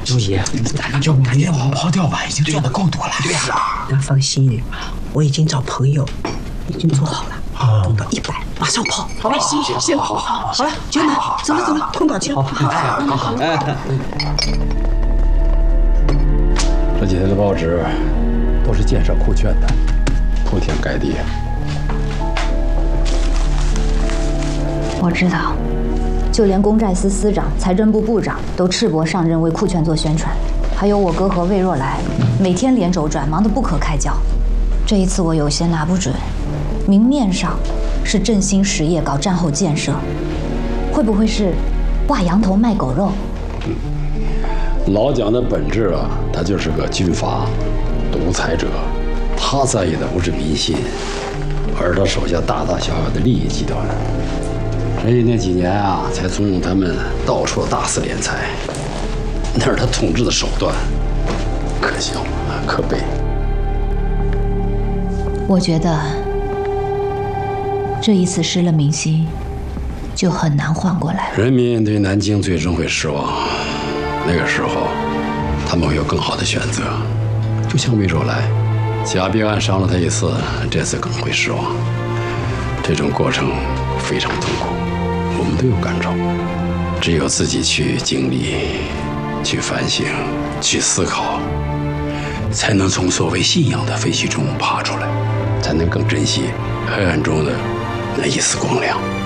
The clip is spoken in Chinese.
周爷， 要不赶紧往抛掉吧，已经赚的够多了。 对呀， 那放心，我已经找朋友，已经做好了。等到100，马上跑。好吧，行，好了，姐们，走了，碰到钱。 好。 这几天的报纸都是建设库券的，铺天盖地。 我知道，就连公债司司长、财政部部长都赤膊上阵为库券做宣传，还有我哥和魏若来，每天连轴转，忙得不可开交。这一次我有些拿不准，明面上是振兴实业、搞战后建设，会不会是挂羊头卖狗肉？ 老蒋的本质啊，他就是个军阀、独裁者，他在意的不是民心，而他手下大大小小的利益集团。所以那几年啊，才怂恿他们到处大肆敛财，那是他统治的手段，可笑，可悲。 我觉得这一次失了民心，就很难换过来了。 人民对南京最终会失望，那个时候他们会有更好的选择。就像魏若来，贾必安伤了他一次，这次更会失望。这种过程非常痛苦，我们都有感受。只有自己去经历、去反省、去思考，才能从所谓信仰的废墟中爬出来，才能更珍惜黑暗中的那一丝光亮。